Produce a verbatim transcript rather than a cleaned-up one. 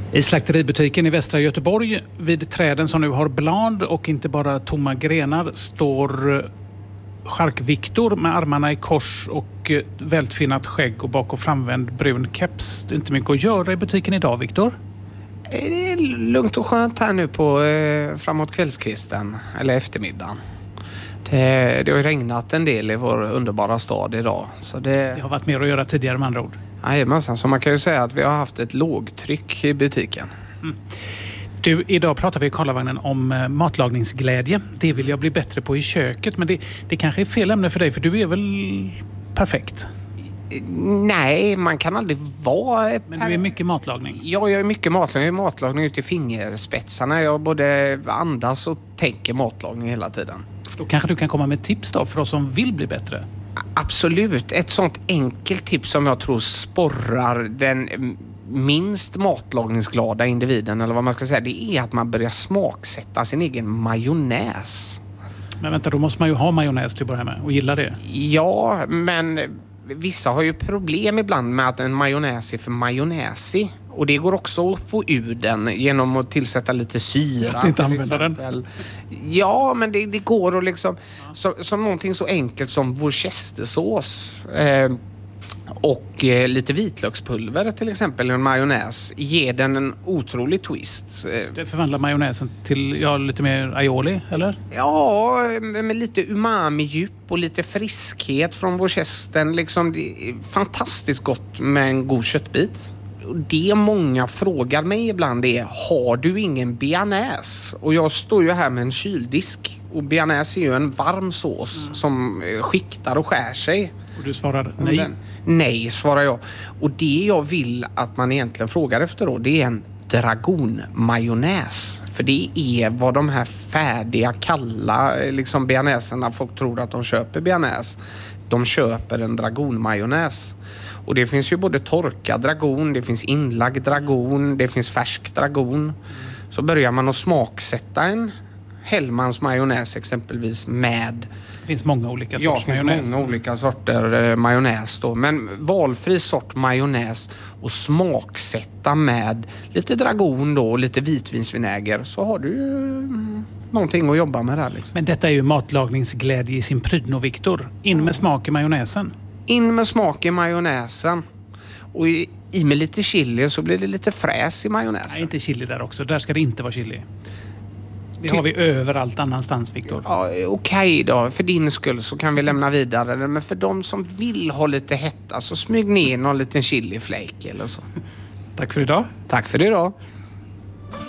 I slakteributiken i västra Göteborg, vid träden som nu har blad och inte bara tomma grenar, står Chark-Viktor med armarna i kors och vältfinnat skägg och bak- och framvänd brun keps. Det är inte mycket att göra i butiken idag, Viktor. Det är lugnt och skönt här nu på eh, framåt kvällskvisten eller eftermiddagen. Det, det har regnat en del i vår underbara stad idag. Så det... det har varit mer att göra tidigare med andra ord. Jajamensan, så man kan ju säga att vi har haft ett lågtryck i butiken. Mm. Du, idag pratar vi i Karlavagnen om eh, matlagningsglädje. Det vill jag bli bättre på i köket, men det, det kanske är fel ämne för dig, för du är väl perfekt? Nej, man kan aldrig vara... Men du är mycket matlagning? Ja, jag är mycket matlagning. Jag är matlagning ut i fingerspetsarna. Jag både andas och tänker matlagning hela tiden. Då kanske du kan komma med tips då för oss som vill bli bättre? Absolut. Ett sånt enkelt tips som jag tror sporrar den minst matlagningsglada individen, eller vad man ska säga, det är att man börjar smaksätta sin egen majonnäs. Men vänta, då måste man ju ha majonnäs till att börja med och gilla det. Ja, men vissa har ju problem ibland med att en majonnäs är för majonnäsig. Och det går också att få ur den genom att tillsätta lite syra. Att inte använda den. Ja, men det, det går att liksom... Ja. Så, som någonting så enkelt som worcestersås eh, och eh, lite vitlökspulver till exempel, en majonnäs, ger den en otrolig twist. Det förvandlar majonnäsen till ja, lite mer aioli, eller? Ja, med lite umami-djup och lite friskhet från worcestern. Liksom, det är fantastiskt gott med en god köttbit. Det många frågar mig ibland är: har du ingen bearnaise? Och jag står ju här med en kyldisk. Och bearnaise är ju en varm sås mm. som skiktar och skär sig. Och du svarar nej? Den, nej, svarar jag. Och det jag vill att man egentligen frågar efter då, det är en dragonmajonnäs. För det är vad de här färdiga, kalla liksom bearnaiserna, folk tror att de köper bearnaise. De köper en dragonmajonnäs. Och det finns ju både torkad dragon, det finns inlagd dragon, det finns färsk dragon. Så börjar man att smaksätta en Hellmans majonnäs exempelvis med... Det finns många olika sorters ja, det finns majonnäs. många olika sorter eh, majonnäs då. Men valfri sort majonnäs och smaksätta med lite dragon då och lite vitvinsvinäger, så har du ju mm, någonting att jobba med där liksom. Men detta är ju matlagningsglädje i sin prydno, Viktor. In med smak i majonnäsen. In med smak i majonnäsen. Och i, i med lite chili så blir det lite fräs i majonnäsen. Nej, inte chili där också. Där ska det inte vara chili. Det har vi överallt annanstans, Viktor. Ja, okej okay då. För din skull så kan vi lämna vidare. Men för de som vill ha lite hetta så smyg ner någon liten chiliflake eller så. Tack för idag. Tack för idag.